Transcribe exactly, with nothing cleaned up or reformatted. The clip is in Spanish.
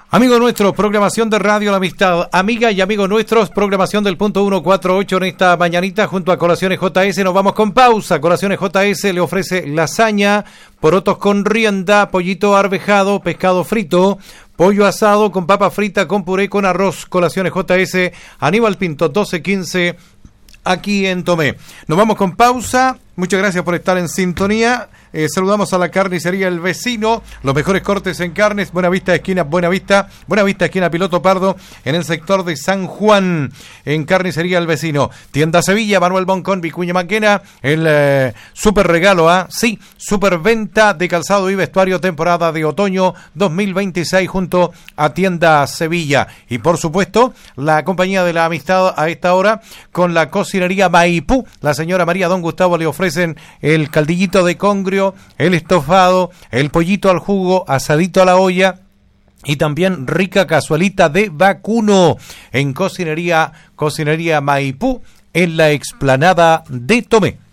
Amigos nuestros, programación de Radio La Amistad. Amiga y amigos nuestros, programación del punto ciento cuarenta y ocho en esta mañanita junto a Colaciones J S. Nos vamos con pausa. Colaciones J S le ofrece lasaña, porotos con rienda, pollito arvejado, pescado frito, pollo asado con papa frita, con puré, con arroz. Colaciones J S, Aníbal Pinto, doce quince, aquí en Tomé. Nos vamos con pausa. Muchas gracias por estar en sintonía. Eh, saludamos a la carnicería El Vecino, los mejores cortes en carnes, Buena Vista, esquina Buena Vista, Buena Vista, esquina Piloto Pardo, en el sector de San Juan, en carnicería El Vecino. Tienda Sevilla, Manuel Boncón, Vicuña Maquena, el eh, super regalo, ¿ah? ¿eh? Sí, super venta de calzado y vestuario, temporada de otoño dos mil veintiséis junto a Tienda Sevilla. Y por supuesto, la compañía de la amistad a esta hora con la cocinería Maipú. La señora María Don Gustavo le ofrecen el caldillito de congrio, el estofado, el pollito al jugo, asadito a la olla y también rica cazuelita de vacuno en cocinería, cocinería Maipú en la explanada de Tomé.